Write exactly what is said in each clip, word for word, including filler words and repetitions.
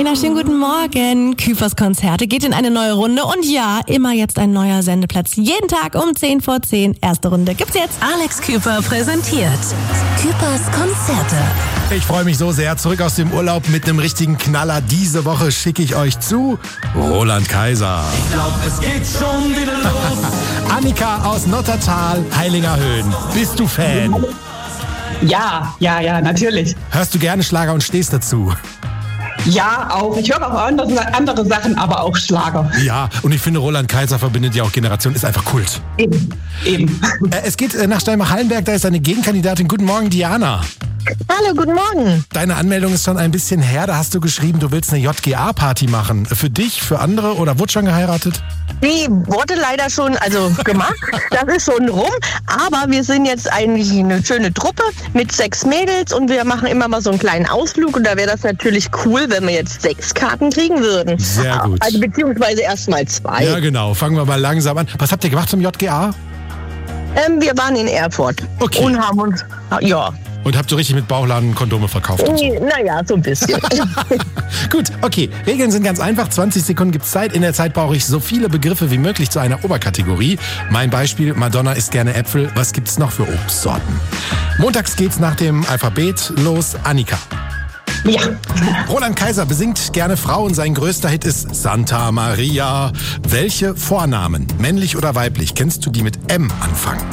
Na, schönen guten Morgen. Küpers Konzerte geht in eine neue Runde und ja, immer jetzt ein neuer Sendeplatz. Jeden Tag um zehn vor zehn. Erste Runde gibt's jetzt. Alex Küper präsentiert Küpers Konzerte. Ich freue mich so sehr. Zurück aus dem Urlaub mit einem richtigen Knaller. Diese Woche schicke ich euch zu Roland Kaiser. Ich glaub, es geht schon wieder los. Annika aus Nottertal, Heiligerhöhen. Bist du Fan? Ja, ja, ja, natürlich. Hörst du gerne Schlager und stehst dazu? Ja, auch. Ich höre auch andere, andere Sachen, aber auch Schlager. Ja, und ich finde, Roland Kaiser verbindet ja auch Generationen, ist einfach Kult. Eben, eben. Äh, es geht äh, nach Steinbach-Hallenberg, da ist eine Gegenkandidatin. Guten Morgen, Diana. Hallo, guten Morgen. Deine Anmeldung ist schon ein bisschen her, da hast du geschrieben, du willst eine J G A-Party machen. Für dich, für andere oder wurde schon geheiratet? Die wurde leider schon also gemacht, das ist schon rum, aber wir sind jetzt eigentlich eine schöne Truppe mit sechs Mädels und wir machen immer mal so einen kleinen Ausflug und da wäre das natürlich cool, wenn wir jetzt sechs Karten kriegen würden. Sehr gut. Also beziehungsweise erst mal zwei. Ja, genau. Fangen wir mal langsam an. Was habt ihr gemacht zum J G A? Ähm, wir waren in Erfurt Okay. und haben uns, ja, Und habt so richtig mit Bauchladen Kondome verkauft? Und so. naja, so ein bisschen. Gut, okay. Regeln sind ganz einfach. zwanzig Sekunden gibt's Zeit. In der Zeit brauche ich so viele Begriffe wie möglich zu einer Oberkategorie. Mein Beispiel, Madonna isst gerne Äpfel. Was gibt's noch für Obstsorten? Montags geht's nach dem Alphabet los. Annika. Ja. Roland Kaiser besingt gerne Frauen. Sein größter Hit ist Santa Maria. Welche Vornamen, männlich oder weiblich, kennst du, die mit M anfangen?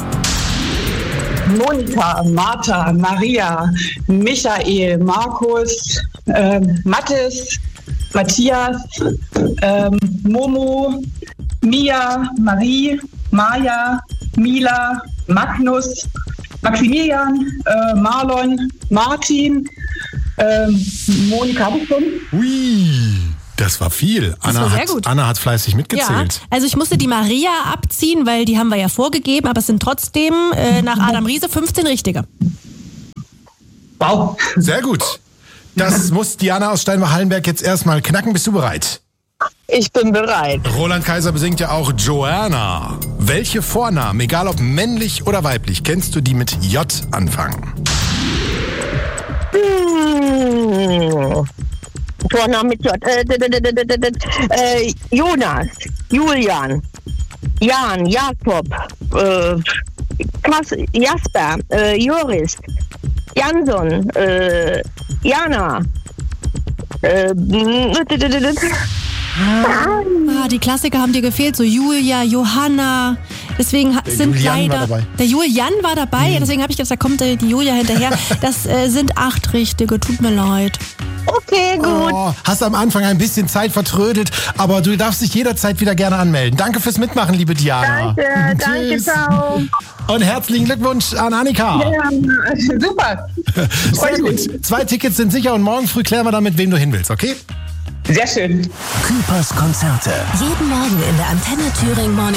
Monika, Martha, Maria, Michael, Markus, ähm, Mathis, Matthias, ähm, Momo, Mia, Marie, Maja, Mila, Magnus, Maximilian, äh, Marlon, Martin, ähm, Monika habe ich schon. Ui, das war viel. Das Anna, war sehr hat, gut. Anna hat fleißig Ja, mitgezählt. also ich musste die Maria abziehen, weil die haben wir ja vorgegeben, aber es sind trotzdem äh, nach Adam Riese fünfzehn richtige. Wow. Sehr gut. Das muss Diana aus Steinbach-Hallenberg jetzt erstmal knacken. Bist du bereit? Ich bin bereit. Roland Kaiser besingt ja auch Joanna. Welche Vornamen, egal ob männlich oder weiblich, kennst du, die mit J anfangen? Hm. Vornamen mit J. Äh, d- d- d- d- d- d- äh, Jonas, Julian, Jan, Jakob, äh, Kas- Jasper, äh, Joris, Jansson, äh, Jana. Äh, d- d- d- d- Ah, die Klassiker haben dir gefehlt, so Julia, Johanna. Deswegen ha- sind Julian war leider. dabei. Der Julian war dabei, Mhm. deswegen habe ich gedacht, da kommt äh, die Julia hinterher. Das äh, sind acht richtige, tut mir leid. Okay, gut. Oh, hast am Anfang ein bisschen Zeit vertrödelt, aber du darfst dich jederzeit wieder gerne anmelden. Danke fürs Mitmachen, liebe Diana. Danke, danke, Tschüss. ciao. Und herzlichen Glückwunsch an Annika. Ja, super. Sehr gut. Zwei Tickets sind sicher und morgen früh klären wir dann, mit wem du hin willst, okay? Sehr schön. Küpers Konzerte. Jeden Morgen in der Antenne Thüringen Morning